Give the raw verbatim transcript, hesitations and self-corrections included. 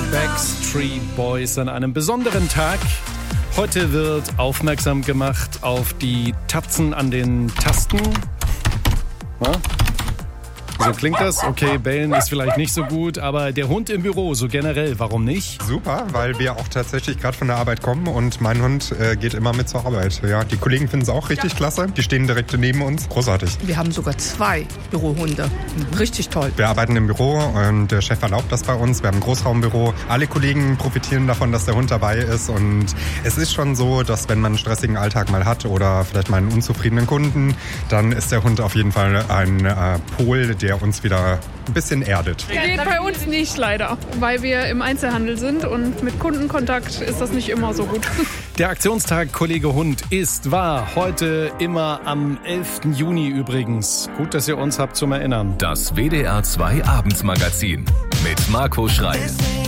Backstreet Boys an einem besonderen Tag. Heute wird aufmerksam gemacht auf die Tatzen an den Tasten. Na? So klingt das. Okay, bellen ist vielleicht nicht so gut, aber der Hund im Büro, so generell, warum nicht? Super, weil wir auch tatsächlich gerade von der Arbeit kommen und mein Hund äh, geht immer mit zur Arbeit. Ja, die Kollegen finden es auch richtig ja. klasse. Die stehen direkt neben uns. Großartig. Wir haben sogar zwei Bürohunde. Richtig toll. Wir arbeiten im Büro und der Chef erlaubt das bei uns. Wir haben ein Großraumbüro. Alle Kollegen profitieren davon, dass der Hund dabei ist. Und es ist schon so, dass wenn man einen stressigen Alltag mal hat oder vielleicht mal einen unzufriedenen Kunden, dann ist der Hund auf jeden Fall ein äh, Pol, der der uns wieder ein bisschen erdet. Geht bei uns nicht leider, weil wir im Einzelhandel sind und mit Kundenkontakt ist das nicht immer so gut. Der Aktionstag Kollege Hund ist, war heute immer am elften Juni übrigens. Gut, dass ihr uns habt zum Erinnern. Das W D R zwei Abendsmagazin mit Marco Schreil.